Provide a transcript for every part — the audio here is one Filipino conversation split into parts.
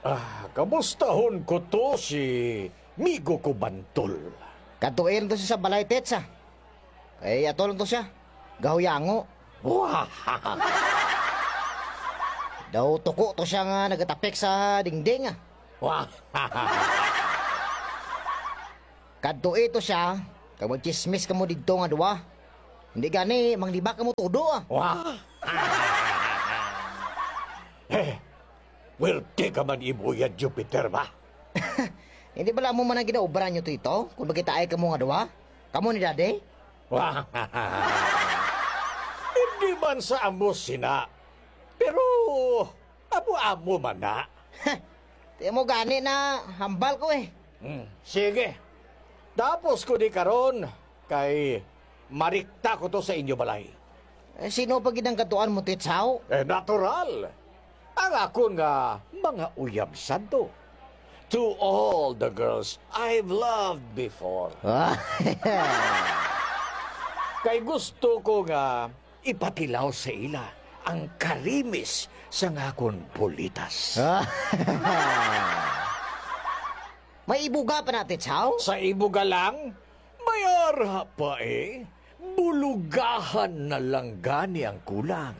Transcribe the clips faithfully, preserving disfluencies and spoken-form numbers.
Ah, kamustahon ko to si Migo ko Bantol. Katuin to siya sa balay tetsa. Kay atol to siya. Gahuyango. Wah! Daw tuko to siya nga nagatapik sa dingding ah. Wah! Kadto ito siya, kamo chismis kamo didto nga duwa. Hindi gani mangliba kamo tudo ah. Wah! Eh, werte ka man ibuyan, Jupiter ba? Hindi bala mo man ang ginaubran nyo to ito? Kung bakit ay kamo nga duwa? Kamo ni Daddy? Wah! Hindi man sa amo sina. Pero, amo-amo man na. Di mo gani na hambal ko eh. Hmm, sige. Tapos ko di karon kay marikta ko to sa inyo balay. Eh, sino pa ginang katuan mo titsaw? Eh, natural. Ang ako nga mga uyab santo. To all the girls I've loved before. Kay gusto ko nga ipatilaw sa ila ang karimis sa ngakon politas. May ibuga pa natin, tsaw? Sa ibuga lang, mayarha pa eh. Bulugahan na lang gani ang kulang.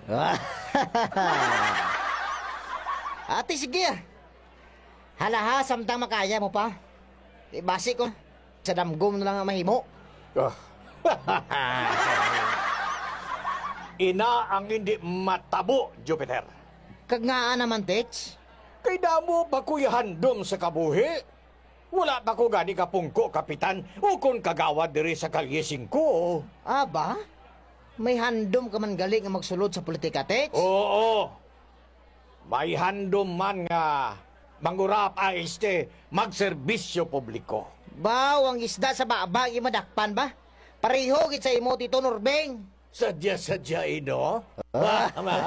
Ate, sige. Halaha, samtang makaya mo pa. Di basi ko. Sa damgom na lang ang mahimo. Ah. Ina ang hindi matabo, Jupiter. Kagngaan naman, Tets. Kay damo ba kuya handom sa kabuhi? Wala ba ko gani kapungko, kapitan, o kung kagawad diri sa kalyesing ko? Aba? May handom ka man galing ang magsulod sa politika, Tets? Oo. May handom man nga mangurap ay este magserbisyo publiko. Baw, ang isda sa babang imadakpan ba? Pareho git sa imo, Tito Norbeng. Sadya-sadya ino?